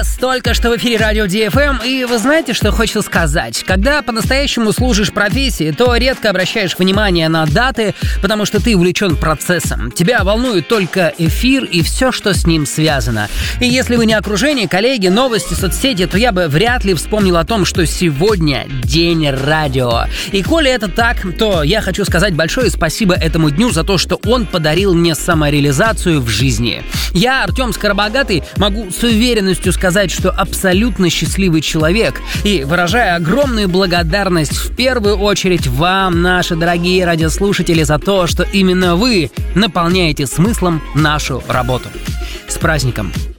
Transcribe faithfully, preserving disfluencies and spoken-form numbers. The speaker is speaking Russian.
Только что в эфире радио ди эф эм, и вы знаете, что хочу сказать? Когда по-настоящему служишь профессии, то редко обращаешь внимание на даты, потому что ты увлечен процессом. Тебя волнует только эфир и все, что с ним связано. И если вы не окружение, коллеги, новости, соцсети, то я бы вряд ли вспомнил о том, что сегодня день радио. И коли это так, то я хочу сказать большое спасибо этому дню за то, что он подарил мне самореализацию в жизни. Я, Артем Скоробогатый, могу с уверенностью сказать, что абсолютно счастливый человек, и выражаю огромную благодарность в первую очередь вам, наши дорогие радиослушатели, за то, что именно вы наполняете смыслом нашу работу. С праздником!